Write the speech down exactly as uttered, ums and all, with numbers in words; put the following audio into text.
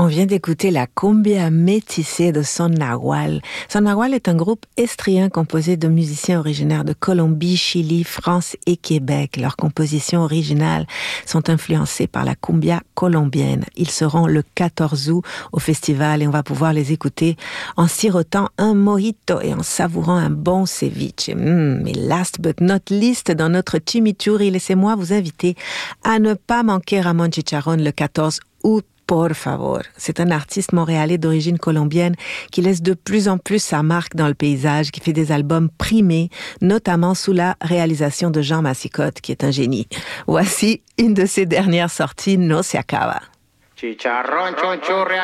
vient d'écouter la cumbia métissée de Son Nagual. Son Nagual est un groupe estrien composé de musiciens originaires de Colombie, Chili, France et Québec. Leurs compositions originales sont influencées par la cumbia colombienne. Ils seront le quatorze août au festival et on va pouvoir les écouter en sirotant un mojito et en savourant un bon ceviche. Mmh, mais last but not least, dans notre chimichurri, laissez-moi vous inviter à ne pas manquer Ramon Chicharrón le quatorze août. Por favor. C'est un artiste montréalais d'origine colombienne qui laisse de plus en plus sa marque dans le paysage, qui fait des albums primés, notamment sous la réalisation de Jean Massicotte, qui est un génie. Voici une de ses dernières sorties, No se acaba. Chicharrón, chonchurria.